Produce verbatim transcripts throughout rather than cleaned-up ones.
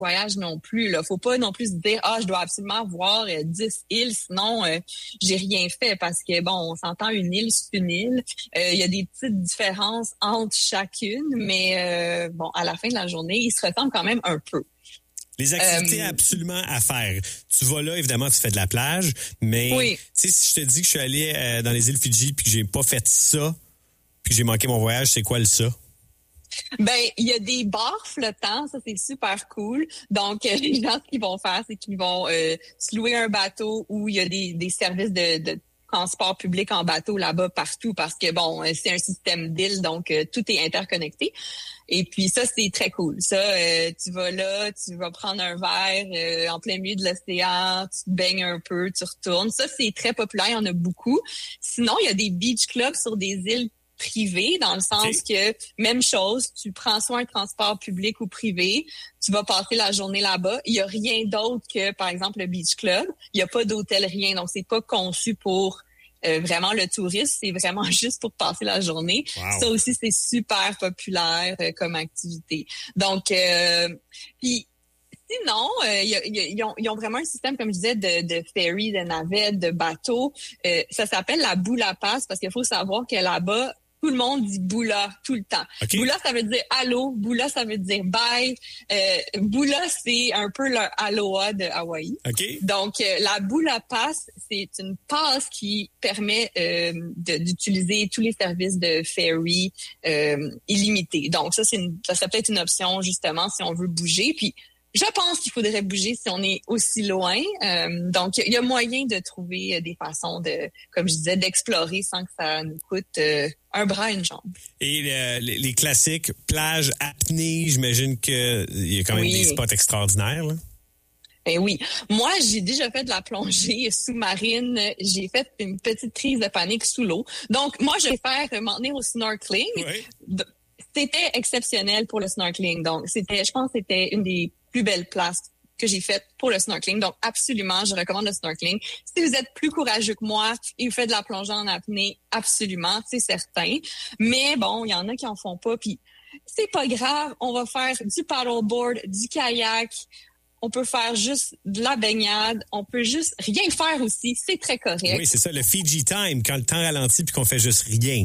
voyage non plus. Là, faut pas non plus se dire ah je dois absolument voir euh, dix îles, sinon euh, j'ai rien fait parce que bon on s'entend une île c'est une île. Il euh, y a des petites différences entre chacune, mais euh, bon à la fin de la journée ils se ressemblent quand même un peu. Les activités euh, absolument à faire. Tu vas là évidemment tu fais de la plage, mais oui. tu sais si je te dis que je suis allé euh, dans les îles Fidji puis que j'ai pas fait ça, puis que j'ai manqué mon voyage, c'est quoi le ça? Ben, il y a des bars flottants, ça c'est super cool. Donc, euh, les gens, ce qu'ils vont faire, c'est qu'ils vont euh, se louer un bateau où il y a des, des services de, de transport public en bateau là-bas partout parce que, bon, c'est un système d'îles, donc euh, tout est interconnecté. Et puis ça, c'est très cool. Ça, euh, tu vas là, tu vas prendre un verre euh, en plein milieu de l'océan, tu te baignes un peu, tu retournes. Ça, c'est très populaire, il y en a beaucoup. Sinon, il y a des beach clubs sur des îles privé, dans le sens okay. que, même chose, tu prends soit un transport public ou privé, tu vas passer la journée là-bas. Il n'y a rien d'autre que, par exemple, le beach club. Il n'y a pas d'hôtel, rien. Donc, c'est pas conçu pour euh, vraiment le tourisme. C'est vraiment juste pour passer la journée. Wow. Ça aussi, c'est super populaire euh, comme activité. Donc, euh, puis sinon, euh, y a, y a, ils, ont, ils ont vraiment un système, comme je disais, de, de ferry, de navettes, de bateaux. Euh, ça s'appelle la boule à passe parce qu'il faut savoir que là-bas, tout le monde dit boula tout le temps. Okay. Boula, ça veut dire allô. Boula, ça veut dire bye. Euh, boula, c'est un peu leur aloha de Hawaï. Okay. Donc, euh, la boula passe, c'est une passe qui permet euh, de, d'utiliser tous les services de ferry euh, illimités. Donc, ça, c'est une, ça serait peut-être une option, justement, si on veut bouger. Puis, je pense qu'il faudrait bouger si on est aussi loin. Euh, donc, il y a moyen de trouver des façons de, comme je disais, d'explorer sans que ça nous coûte euh, un bras et une jambe. Et le, les classiques, plage, apnée, j'imagine qu'il y a quand même oui. des spots extraordinaires, là. Ben oui. Moi, j'ai déjà fait de la plongée sous-marine. J'ai fait une petite crise de panique sous l'eau. Donc, moi, je vais faire m'en tenir au snorkeling. Oui. C'était exceptionnel pour le snorkeling. Donc, c'était, je pense que c'était une des plus belles places que j'ai faites pour le snorkeling. Donc, absolument, je recommande le snorkeling. Si vous êtes plus courageux que moi et vous faites de la plongée en apnée, absolument, c'est certain. Mais bon, il y en a qui en font pas. Puis, c'est pas grave. On va faire du paddleboard, du kayak. On peut faire juste de la baignade. On peut juste rien faire aussi. C'est très correct. Oui, c'est ça, le Fiji time, quand le temps ralentit puis qu'on fait juste rien.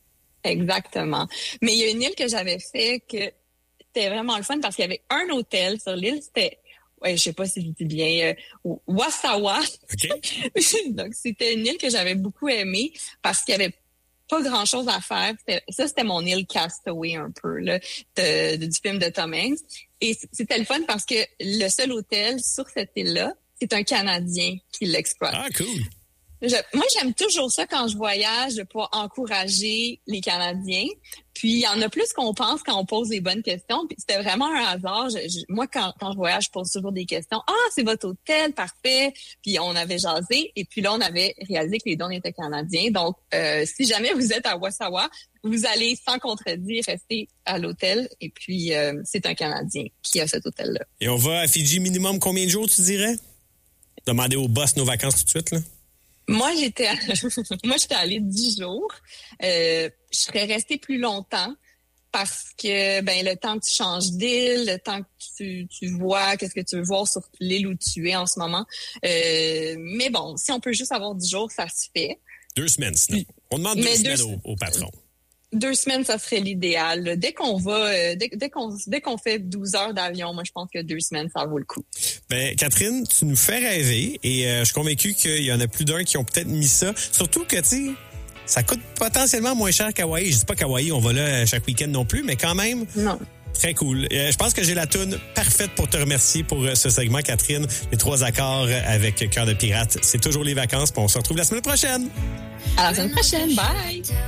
Exactement. Mais il y a une île que j'avais fait que c'était vraiment le fun parce qu'il y avait un hôtel sur l'île. C'était, ouais, je sais pas si je dis bien, euh, Wasawa. Okay. Donc, c'était une île que j'avais beaucoup aimée parce qu'il y avait pas grand-chose à faire. C'était, ça, c'était mon île Castaway un peu, là, de, de, du film de Tom Hanks. Et c'était le fun parce que le seul hôtel sur cette île-là, c'est un Canadien qui l'exploite. Ah, cool! Je, moi, j'aime toujours ça quand je voyage, de pouvoir encourager les Canadiens. Puis, il y en a plus qu'on pense quand on pose les bonnes questions. Puis, c'était vraiment un hasard. Je, je, moi, quand, quand je voyage, je pose toujours des questions. « Ah, c'est votre hôtel, parfait! » Puis, on avait jasé. Et puis là, on avait réalisé que les dons étaient canadiens. Donc, euh, si jamais vous êtes à Wasawa, vous allez, sans contredire, rester à l'hôtel. Et puis, euh, c'est un Canadien qui a cet hôtel-là. Et on va à Fidji minimum combien de jours, tu dirais? Demandez au boss nos vacances tout de suite, là. Moi, j'étais, à... moi, j'étais allée dix jours. Euh, je serais restée plus longtemps parce que, ben, le temps que tu changes d'île, le temps que tu, tu vois, qu'est-ce que tu veux voir sur l'île où tu es en ce moment. Euh, mais bon, si on peut juste avoir dix jours, ça se fait. Deux semaines, sinon. On demande deux mais semaines deux... Au, au patron. Deux semaines, ça serait l'idéal. Dès qu'on va, euh, dès, dès qu'on, dès qu'on fait douze heures d'avion, moi, je pense que deux semaines, ça vaut le coup. Ben, Catherine, tu nous fais rêver et euh, je suis convaincu qu'il y en a plus d'un qui ont peut-être mis ça. Surtout que, tu sais, ça coûte potentiellement moins cher qu'Hawaï. Je dis pas qu'Hawaï, on va là chaque week-end non plus, mais quand même. Non. Très cool. Euh, je pense que j'ai la toune parfaite pour te remercier pour euh, ce segment, Catherine. Les trois accords avec Cœur de pirate. C'est toujours les vacances. Puis on se retrouve la semaine prochaine. À la semaine prochaine. Bye.